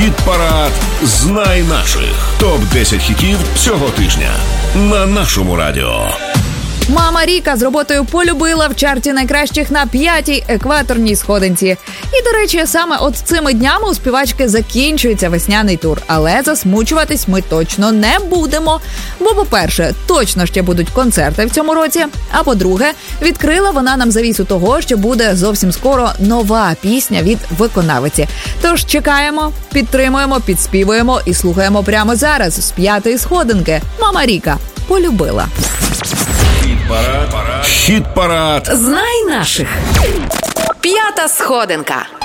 Хіт-парад «Знай наших». Топ-10 хітів цього тижня на нашому радіо. Мама Ріка з роботою «Полюбила» в чарті найкращих на 5-й екваторній сходинці. І, до речі, саме от цими днями у співачки закінчується весняний тур. Але засмучуватись ми точно не будемо. Бо, по-перше, точно ще будуть концерти в цьому році. А по-друге, відкрила вона нам завісу того, що буде зовсім скоро нова пісня від виконавиці. Тож чекаємо, підтримуємо, підспівуємо і слухаємо прямо зараз з 5-ї сходинки. Мама Ріка «Полюбила». Хіт-парад. Знай наших. 5-та сходинка.